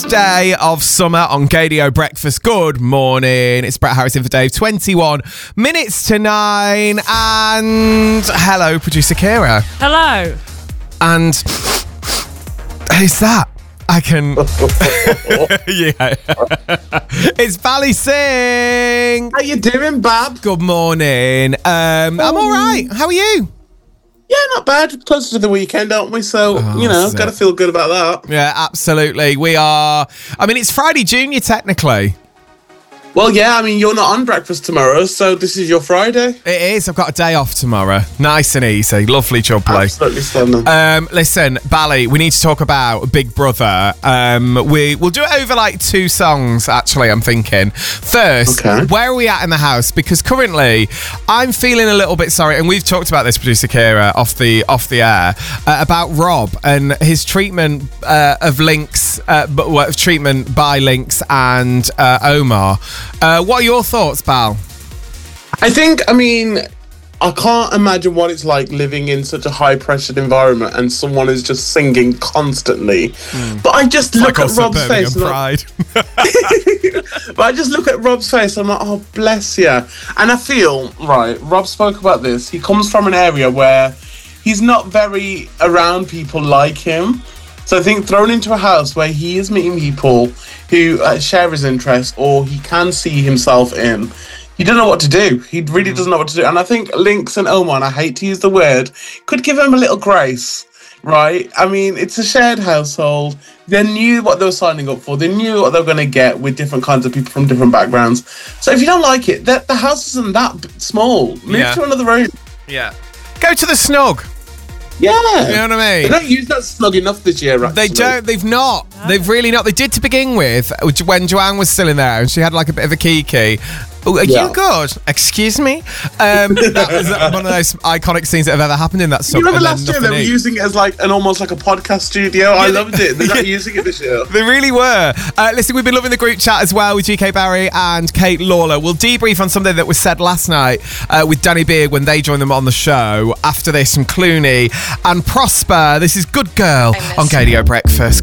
Day of summer on Gadio Breakfast. Good morning. It's Brett Harrison for Dave. 21 minutes to 9. And hello, producer Kira. Hello. And who's that? I can. Yeah. It's Bally Singh. How you doing, Bab? Good morning. I'm all right. How are you? Yeah, not bad. Closer to the weekend, aren't we? So, got to feel good about that. Yeah, absolutely. We are. I mean, it's Friday Junior, technically. Well, yeah, I mean, you're not on breakfast tomorrow, so this is your Friday. It is. I've got a day off tomorrow. Nice and easy. Lovely jubbly. Absolutely stunning. Listen, Bally, we need to talk about Big Brother. We'll do it over like 2 songs, actually, I'm thinking. First, Where are we at in the house? Because currently, I'm feeling a little bit sorry, and we've talked about this, producer Kira, off the air, about Rob and his treatment of Lynx, treatment by Lynx and Omar. What are your thoughts, Bal? I can't imagine what it's like living in such a high-pressured environment and someone is just singing constantly. But I just look at Rob's face. But I just look at Rob's face and I'm like, oh, bless you. And I feel, Rob spoke about this. He comes from an area where he's not very around people like him. So I think thrown into a house where he is meeting people who share his interests or he can see himself in, he doesn't know what to do. He really doesn't know what to do. And I think Lynx and Omar, and I hate to use the word, could give him a little grace, right? I mean, it's a shared household. They knew what they were signing up for. They knew what they were going to get with different kinds of people from different backgrounds. So if you don't like it, the house isn't that small. Move to another room. Yeah. Go to the snug. Yeah. You know what I mean? They don't use that snug enough this year, actually. They don't. They've not. No. They've really not. They did to begin with, when Joanne was still in there and she had like a bit of a kiki. Oh, are you good? Excuse me? That was one of those iconic scenes that have ever happened in that song. You remember last year they were using it as almost like a podcast studio? I loved it. They're not using it this year. They really were. Listen, we've been loving the group chat as well with GK Barry and Kate Lawler. We'll debrief on something that was said last night with Danny Beard when they joined them on the show. After this, from Clooney and Prosper. This is Good Girl on Gadio Breakfast.